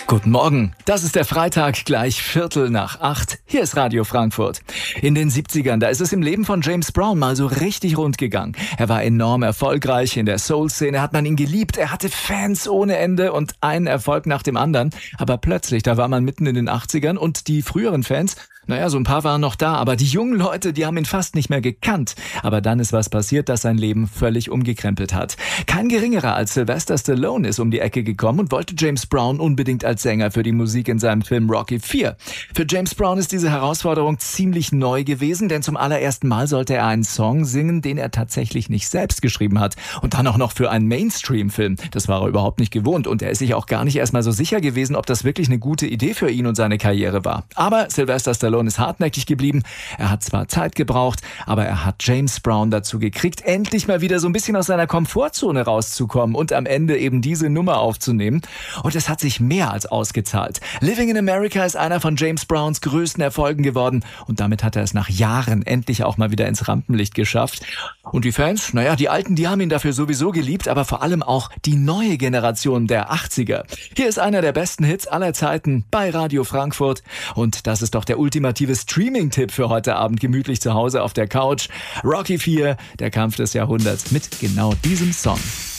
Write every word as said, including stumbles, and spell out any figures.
Guten Morgen, das ist der Freitag, gleich Viertel nach acht. Hier ist Radio Frankfurt. In den siebzigern, da ist es im Leben von James Brown mal so richtig rund gegangen. Er war enorm erfolgreich, in der Soul-Szene hat man ihn geliebt, er hatte Fans ohne Ende und einen Erfolg nach dem anderen. Aber plötzlich, da war man mitten in den achtzigern und die früheren Fans, naja, so ein paar waren noch da, aber die jungen Leute, die haben ihn fast nicht mehr gekannt. Aber dann ist was passiert, das sein Leben völlig umgekrempelt hat. Kein geringerer als Sylvester Stallone ist um die Ecke gekommen und wollte James Brown unbedingt als Sänger für die Musik in seinem Film Rocky vier. Für James Brown ist diese Herausforderung ziemlich neu gewesen, denn zum allerersten Mal sollte er einen Song singen, den er tatsächlich nicht selbst geschrieben hat. Und dann auch noch für einen Mainstream-Film. Das war er überhaupt nicht gewohnt und er ist sich auch gar nicht erstmal so sicher gewesen, ob das wirklich eine gute Idee für ihn und seine Karriere war. Aber Sylvester Stallone ist hartnäckig geblieben. Er hat zwar Zeit gebraucht, aber er hat James Brown dazu gekriegt, endlich mal wieder so ein bisschen aus seiner Komfortzone rauszukommen und am Ende eben diese Nummer aufzunehmen. Und es hat sich mehr als ausgezahlt. Living in America ist einer von James Browns größten Erfolgen geworden und damit hat er es nach Jahren endlich auch mal wieder ins Rampenlicht geschafft. Und die Fans, naja, die Alten, die haben ihn dafür sowieso geliebt, aber vor allem auch die neue Generation der achtziger. Hier ist einer der besten Hits aller Zeiten bei Radio Frankfurt und das ist doch der ultimative Streaming-Tipp für heute Abend gemütlich zu Hause auf der Couch. Rocky vier, der Kampf des Jahrhunderts mit genau diesem Song.